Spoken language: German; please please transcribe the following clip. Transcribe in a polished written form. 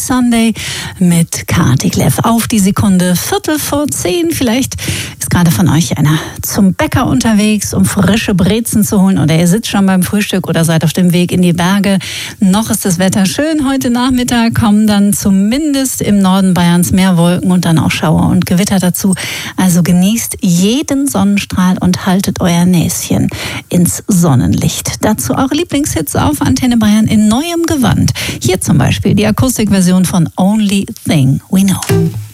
Sunday mit Kati Kleff. Auf die Sekunde 9:45. Vielleicht ist gerade von euch einer zum Bäcker unterwegs, um frische Brezen zu holen, oder ihr sitzt schon beim Frühstück oder seid auf dem Weg in die Berge. Noch ist das Wetter schön. Heute Nachmittag kommen dann zumindest im Norden Bayerns mehr Wolken und dann auch Schauer und Gewitter dazu. Also genießt jeden Sonnenstrahl und haltet euer Näschen ins Sonnenlicht. Dazu eure Lieblingshits auf Antenne Bayern in neuem Gewand. Hier zum Beispiel die Akustikversion von Only Thing We Know.